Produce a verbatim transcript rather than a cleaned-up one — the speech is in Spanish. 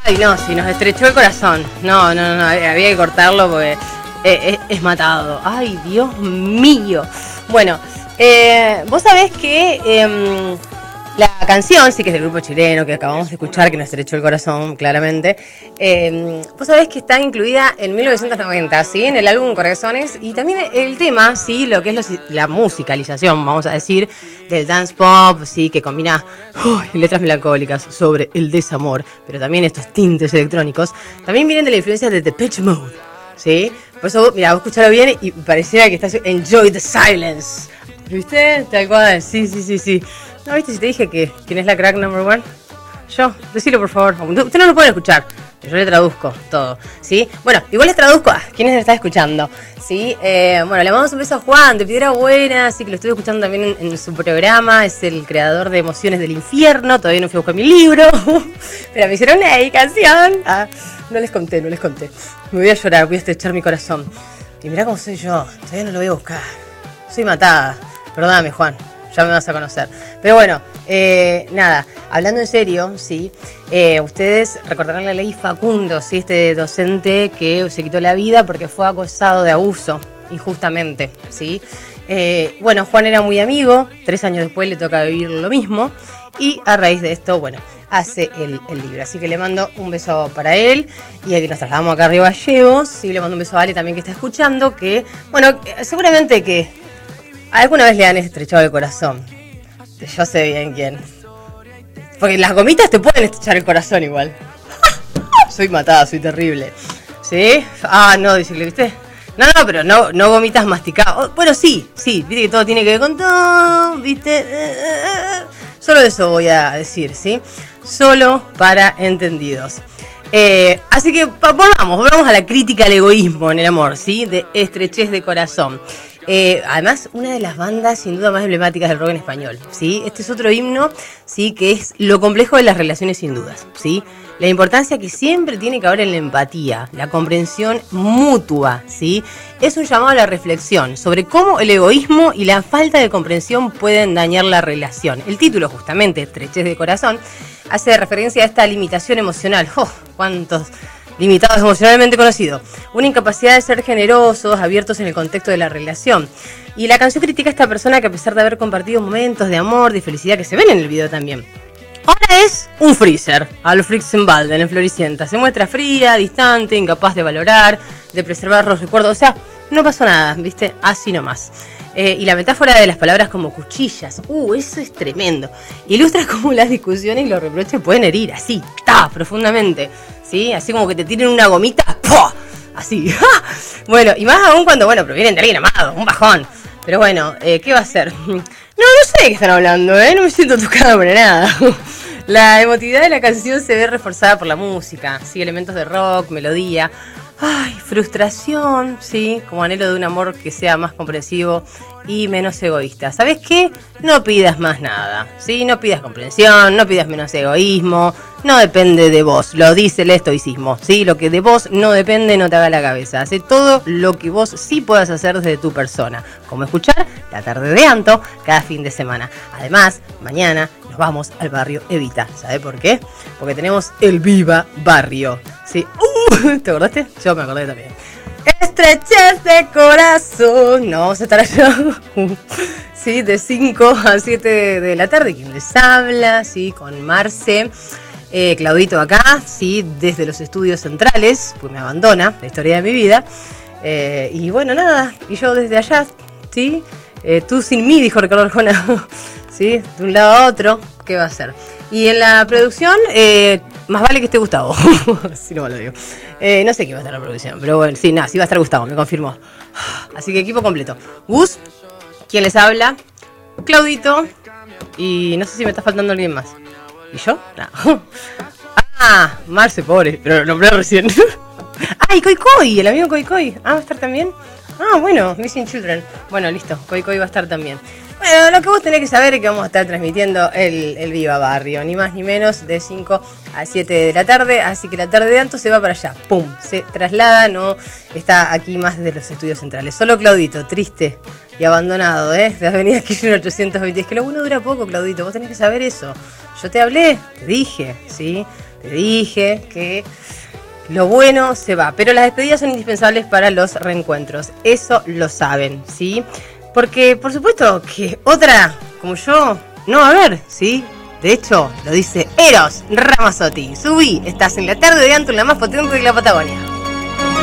Ay, no, sí, nos estrechó el corazón. No, no, no, no había que cortarlo porque eh, es, es matado. Ay, Dios mío. Bueno, eh, vos sabés que eh, la canción, sí que es del grupo chileno que acabamos de escuchar, que nos estrechó el corazón, claramente. Eh, vos sabés que está incluida en mil novecientos noventa, ¿sí? En el álbum Corazones. Y también el tema, sí, lo que es los, la musicalización, vamos a decir, del dance pop, sí, que combina uy, letras melancólicas sobre el desamor, pero también estos tintes electrónicos, también vienen de la influencia de Depeche Mode, ¿sí? Por eso, mira, vos escuchalo bien y pareciera que estás Enjoy the Silence, ¿viste? Tal cual, sí, sí, sí, sí. ¿No viste si te dije que quién es la crack number one? Yo, decilo por favor. Ustedes no lo pueden escuchar, yo le traduzco todo, ¿sí? Bueno, igual les traduzco a quienes están escuchando, ¿sí? Eh, bueno, le mandamos un beso a Juan de Piedra Buena, sí, que lo estuve escuchando también en, en su programa, es el creador de Emociones del Infierno, todavía no fui a buscar mi libro, pero me hicieron una dedicación. Ah, no les conté, no les conté. Me voy a llorar, voy a estrechar mi corazón. Y mirá cómo soy yo, todavía no lo voy a buscar. Soy matada, perdóname Juan. Ya me vas a conocer. Pero bueno, eh, nada, hablando en serio, sí, eh, ustedes recordarán la ley Facundo, sí, este docente que se quitó la vida porque fue acusado de abuso, injustamente, sí. Eh, bueno, Juan era muy amigo, tres años después le toca vivir lo mismo, y a raíz de esto, bueno, hace el, el libro. Así que le mando un beso para él, y aquí nos trasladamos acá arriba a Gallegos, sí, le mando un beso a Ale también que está escuchando, que, bueno, seguramente que alguna vez le han estrechado el corazón. Yo sé bien quién. Porque las gomitas te pueden estrechar el corazón igual. Soy matada, soy terrible. ¿Sí? Ah, no, dice, ¿viste? No, no, pero no, no gomitas masticadas. Bueno, sí, sí, viste que todo tiene que ver con todo, ¿viste? Solo eso voy a decir, ¿sí? Solo para entendidos. Eh, así que volvamos, volvamos a la crítica al egoísmo en el amor, ¿sí? De estrechez de corazón. Eh, además, una de las bandas sin duda más emblemáticas del rock en español, ¿sí? Este es otro himno, ¿sí? Que es lo complejo de las relaciones sin dudas, ¿sí? La importancia que siempre tiene que haber en la empatía, la comprensión mutua, ¿sí? Es un llamado a la reflexión sobre cómo el egoísmo y la falta de comprensión pueden dañar la relación. El título, justamente, Estrechez de Corazón, hace referencia a esta limitación emocional. ¡Oh! ¡Cuántos limitados emocionalmente conocidos! Una incapacidad de ser generosos, abiertos en el contexto de la relación. Y la canción critica a esta persona que, a pesar de haber compartido momentos de amor, de felicidad, que se ven en el video también, ahora es un freezer, al Fritzenbalden en Floricienta. Se muestra fría, distante, incapaz de valorar, de preservar los recuerdos. O sea, no pasó nada, ¿viste? Así nomás. Eh, y la metáfora de las palabras como cuchillas, uh, eso es tremendo. Ilustra cómo las discusiones y los reproches pueden herir, así, ta, profundamente, ¿sí? Así como que te tiren una gomita, ¡pua! Así, ¡ja! Bueno, y más aún cuando, bueno, provienen de alguien amado, un bajón. Pero bueno, eh, ¿qué va a hacer? No, no sé de qué están hablando, ¿eh? No me siento tocada por nada. La emotividad de la canción se ve reforzada por la música, ¿sí? Elementos de rock, melodía. Ay, frustración, sí, como anhelo de un amor que sea más comprensivo y menos egoísta. ¿Sabes qué? No pidas más nada, ¿sí? No pidas comprensión, no pidas menos egoísmo, no depende de vos, lo dice el estoicismo, ¿sí? Lo que de vos no depende no te haga la cabeza. Hace todo lo que vos sí puedas hacer desde tu persona, como escuchar La Tarde de Anto cada fin de semana. Además, mañana nos vamos al barrio Evita. ¿Sabe por qué? Porque tenemos el Viva Barrio, ¿sí? Uh, ¿te acordaste? Yo me acordé también. Estrechez de corazón. No, vamos a estar allá, sí, de cinco a siete de la tarde. Quien les habla, sí, con Marce, eh, Claudito acá, sí, desde los estudios centrales, pues me abandona la historia de mi vida. Eh, y bueno, nada, y yo desde allá, sí, eh, tú sin mí, dijo Ricardo Arjona, sí, de un lado a otro, ¿qué va a hacer? Y en la producción, eh, más vale que esté Gustavo, si no me lo digo. Eh, no sé qué va a estar la producción, pero bueno, sí, nada, sí va a estar Gustavo, me confirmó. Así que equipo completo. Gus, quien les habla, Claudito, y no sé si me está faltando alguien más. ¿Y yo? No. Ah, Marce, pobre, pero lo nombré recién. Ah, y Coy Coy, el amigo Coy Coy. Ah, ¿va a estar también? Ah, bueno, Missing Children. Bueno, listo, Coy Coy va a estar también. Bueno, lo que vos tenés que saber es que vamos a estar transmitiendo el, el Viva Barrio, ni más ni menos, de cinco a siete de la tarde, así que La Tarde de Anto se va para allá, pum, se traslada, no está aquí más desde los estudios centrales. Solo Claudito, triste, y abandonado, ¿eh? De Avenida Kirchner ochocientos veinte. Es que lo bueno dura poco, Claudito, vos tenés que saber eso. Yo te hablé, te dije, ¿sí? Te dije que lo bueno se va, pero las despedidas son indispensables para los reencuentros. Eso lo saben, ¿sí? Porque, por supuesto, que otra como yo no va a haber, ¿sí? De hecho, lo dice Eros Ramazzotti. Subí, estás en la tarde de Anto, la más potente de la Patagonia.